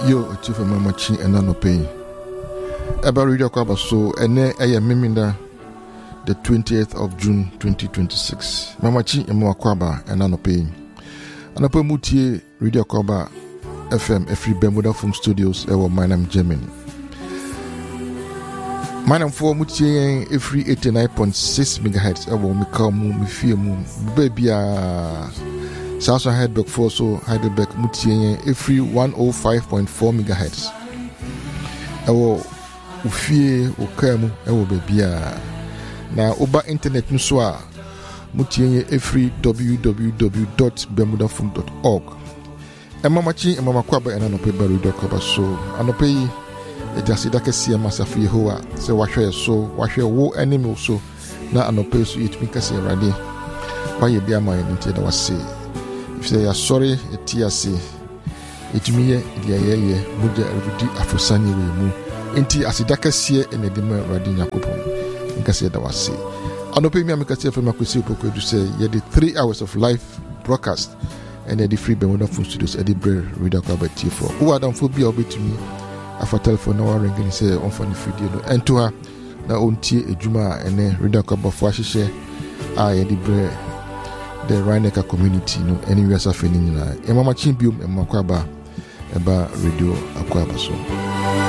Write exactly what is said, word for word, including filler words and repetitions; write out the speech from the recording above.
Yo, Chief Mamachi and Nanope. About Radio Kwaba so, and then I am Miminda the twentieth of June twenty twenty-six. Mamachi and Mwakwaba and Nanope. Anapo Mutie Radio Kwaba F M, Every Bermuda from Studios, ever my name Jemin. My name for Mutie every eighty-nine point six megahertz, ever me call mu, me feel mu, baby. South Heidelberg for so Heidelberg Mutie every one oh five point four megahertz. Ewo ufie okamu ewo bebia na oba internet nso Mutie every w w w dot bermuda funk dot org. Emamachi emamakwaba ena no pe baru dot com so anope yi ejasida kese masafi Yehowa se wahwe so wahwe wo enemy so na anope so yetumi kase rade waye bia ma yente da wase. If they are sorry, it is it me, the aye, Muja, Rudi, Afrosani, we move. Inti Asidaka see and the Dima Radina Kupon. In Cassia, that was say. I don't pay me a Mikasia from Makusi Poko to say, you had the three hours of live broadcast and the free Bermuda Phone Studios, Eddie Bray, Reader Club at T four. Who are done for be obey to me? After telephone, no one ringing, say, on funny video, and to her, now on tea a Juma and then Reader Club of Washisha, I, Eddie Bray. The Rhineka community no anywhere safeni nyina Emamachi biom Emakwaba eba radio Akwaba so